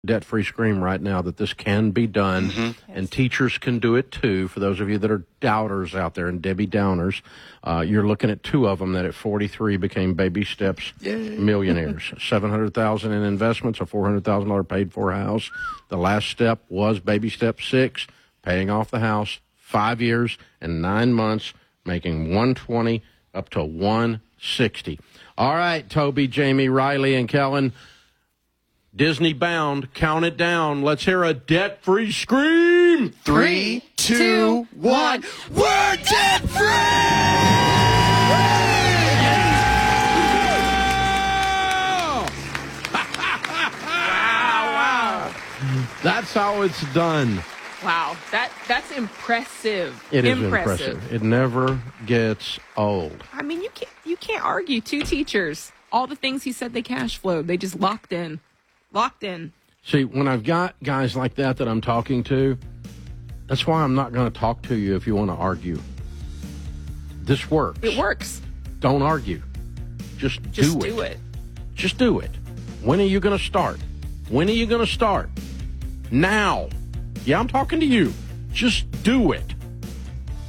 debt-free scream right now that this can be done, and teachers can do it too. For those of you that are doubters out there and Debbie Downers, you're looking at two of them that at 43 became baby steps millionaires. $700,000 in investments, a $400,000 paid-for house. The last step was baby step 6, paying off the house, 5 years and 9 months, making 120 up to 160. All right, Toby, Jamie, Riley, and Kellen. Disney bound, count it down. Let's hear a debt-free scream. 3, 2, 1. We're debt-free! Wow. That's how it's done. Wow. That's impressive. It is impressive. It never gets old. I mean, you can't argue. 2 teachers. All the things he said they cash flowed, they just locked in. Locked in. See, when I've got guys like that I'm talking to, that's why I'm not going to talk to you if you want to argue. This works. It works. Don't argue. Just do it. Just do it. When are you going to start? When are you going to start? Now. Yeah, I'm talking to you. Just do it.